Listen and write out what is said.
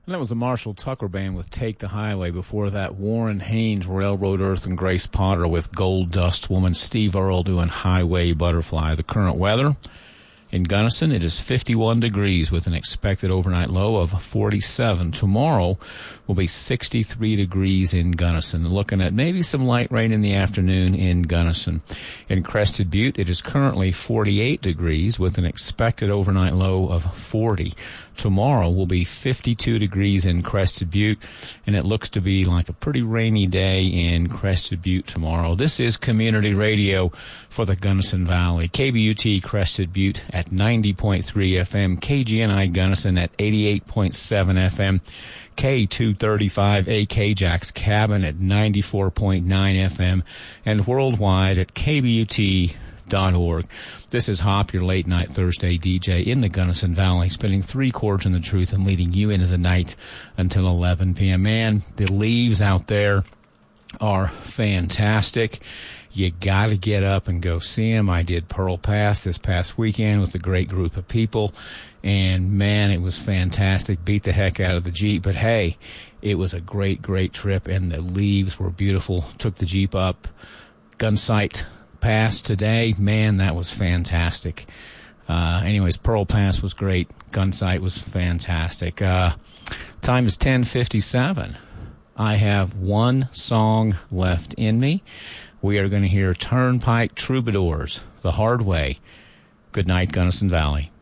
And that was the Marshall Tucker Band with Take the Highway. Before that, Warren Haynes, Railroad Earth, and Grace Potter with Gold Dust Woman. Steve Earle doing Highway Butterfly. The current weather in Gunnison, it is 51 degrees with an expected overnight low of 47. Tomorrow will be 63 degrees in Gunnison. Looking at maybe some light rain in the afternoon in Gunnison. In Crested Butte, it is currently 48 degrees with an expected overnight low of 40. Tomorrow will be 52 degrees in Crested Butte, and it looks to be like a pretty rainy day in Crested Butte tomorrow. This is Community Radio for the Gunnison Valley. KBUT Crested Butte at 90.3 FM, KGNI Gunnison at 88.7 FM, K235AK Jack's Cabin at 94.9 FM, and worldwide at KBUT.org. This is Hop, your late night Thursday DJ in the Gunnison Valley, spinning 3 chords in the truth and leading you into the night until 11 p.m. Man, the leaves out there are fantastic. You got to get up and go see them. I did Pearl Pass this past weekend with a great group of people, and man, it was fantastic. Beat the heck out of the Jeep, but hey, it was a great, great trip, and the leaves were beautiful. Took the Jeep up Gunsight Pass today. Man, that was fantastic. Anyways, Pearl Pass was great. Gunsight was fantastic. Time is 10:57. I have one song left in me. We are going to hear Turnpike Troubadours, The Hard Way. Good night, Gunnison Valley.